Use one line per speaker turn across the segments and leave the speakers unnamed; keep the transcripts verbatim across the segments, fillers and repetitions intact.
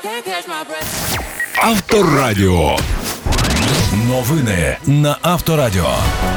Авторадіо. Новини на Авторадіо.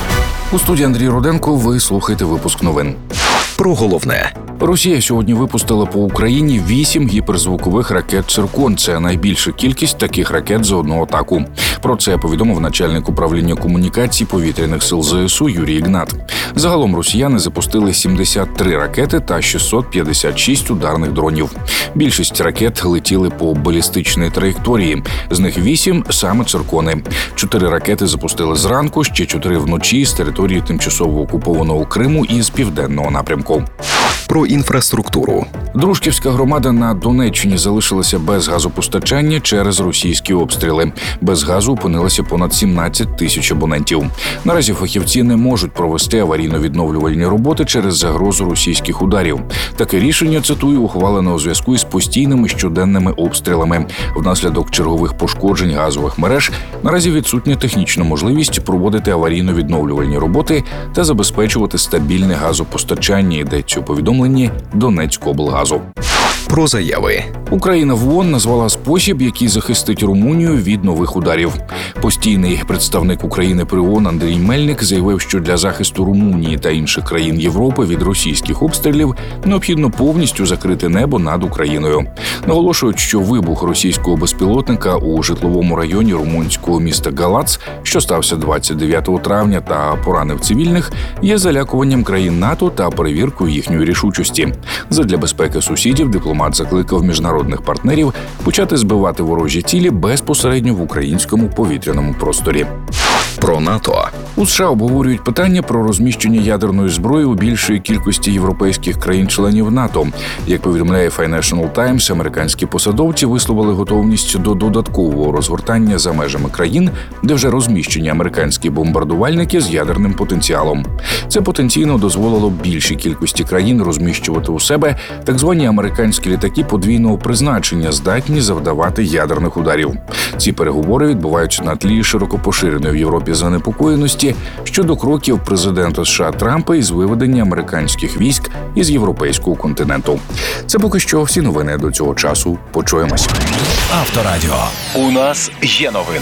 У студії Андрій Руденко. Ви слухаєте випуск новин.
Про головне.
Росія сьогодні випустила по Україні вісім гіперзвукових ракет «Циркон». Це найбільша кількість таких ракет за одну атаку. Про це повідомив начальник управління комунікацій повітряних сил ЗСУ Юрій Ігнат. Загалом росіяни запустили сімдесят три ракети та шістсот п'ятдесят шість ударних дронів. Більшість ракет летіли по балістичній траєкторії. З них вісім – саме «Циркони». Чотири ракети запустили зранку, ще чотири вночі з території тимчасово окупованого Криму і з південного напрямку.
Про інфраструктуру.
Дружківська громада на Донеччині залишилася без газопостачання через російські обстріли. Без газу опинилося понад сімнадцять тисяч абонентів. Наразі фахівці не можуть провести аварійно-відновлювальні роботи через загрозу російських ударів. Таке рішення, цитую, ухвалено у зв'язку із постійними щоденними обстрілами. Внаслідок чергових пошкоджень газових мереж наразі відсутня технічна можливість проводити аварійно-відновлювальні роботи та забезпечувати стабільне газопостачання, йдеться у повідомленні Донецькоблгазу.
Про заяви.
Україна в ООН назвала спосіб, який захистить Румунію від нових ударів. Постійний представник України при ООН Андрій Мельник заявив, що для захисту Румунії та інших країн Європи від російських обстрілів необхідно повністю закрити небо над Україною. Наголошують, що вибух російського безпілотника у житловому районі румунського міста Галац, що стався двадцять дев'ятого травня та поранив цивільних, є залякуванням країн НАТО та перевіркою їхньої рішучості. Задля безпеки сусідів дипломат закликав міжнародних партнерів почати збивати ворожі цілі безпосередньо в українському повітряному просторі.
Про НАТО.
У США обговорюють питання про розміщення ядерної зброї у більшої кількості європейських країн-членів НАТО. Як повідомляє Financial Times, американські посадовці висловили готовність до додаткового розгортання за межами країн, де вже розміщені американські бомбардувальники з ядерним потенціалом. Це потенційно дозволило більшій кількості країн розміщувати у себе так звані американські літаки подвійного призначення, здатні завдавати ядерних ударів. Ці переговори відбуваються на тлі широко поширеної в Європі занепокоєності щодо кроків президента США Трампа із виведення американських військ із європейського континенту. Це поки що всі новини до цього часу. Почуємось.
Авторадіо. У нас є новини.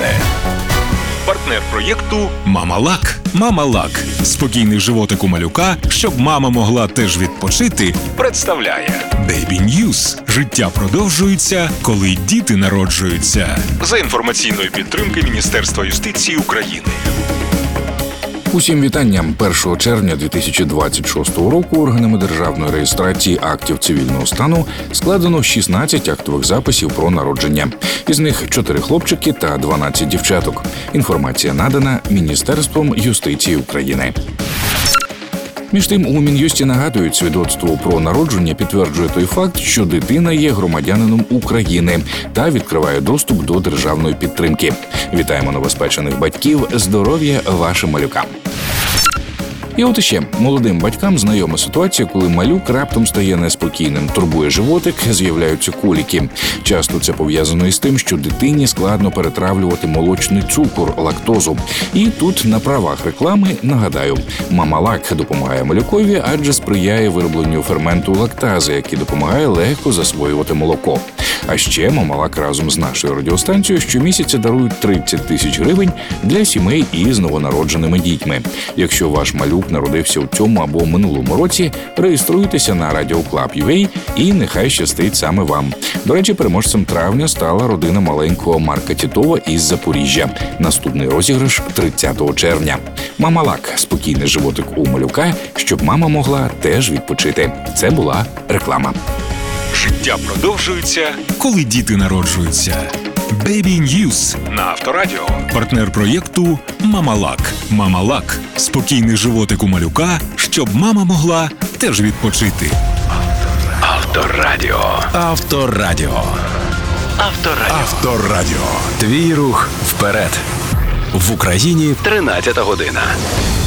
Партнер проєкту «Мамалак». «Мамалак» – спокійний животик у малюка, щоб мама могла теж відпочити, представляє Baby News. Життя продовжується, коли діти народжуються. За інформаційної підтримки Міністерства юстиції України.
Усім вітанням. першого червня дві тисячі двадцять шостого року органами державної реєстрації актів цивільного стану складено шістнадцять актових записів про народження. Із них чотири хлопчики та дванадцять дівчаток. Інформація надана Міністерством юстиції України. Між тим, у Мін'юсті нагадують, свідоцтво про народження підтверджує той факт, що дитина є громадянином України та відкриває доступ до державної підтримки. Вітаємо новоспечених батьків, здоров'я вашим малюкам. І от іще, молодим батькам знайома ситуація, коли малюк раптом стає неспокійним, турбує животик, з'являються коліки. Часто це пов'язано із тим, що дитині складно перетравлювати молочний цукор, лактозу. І тут на правах реклами нагадаю, «Мамалак» допомагає малюкові, адже сприяє виробленню ферменту лактази, який допомагає легко засвоювати молоко. А ще «Мамалак» разом з нашою радіостанцією щомісяця дарують тридцять тисяч гривень для сімей із новонародженими дітьми. Якщо ваш малюк народився у цьому або минулому році, реєструйтеся на радіоклаб крапка ю а і нехай щастить саме вам. До речі, переможцем травня стала родина маленького Марка Тітова із Запоріжжя. Наступний розіграш тридцятого червня. «Мамалак» – спокійний животик у малюка, щоб мама могла теж відпочити. Це була реклама.
Життя продовжується, коли діти народжуються. Baby News на Авторадіо. Партнер проєкту «Мамалак». «Мамалак» – спокійний животик у малюка, щоб мама могла теж відпочити. Авторадіо. Авторадіо. Авторадіо. Авторадіо.
Твій рух вперед.
В Україні
тринадцята година.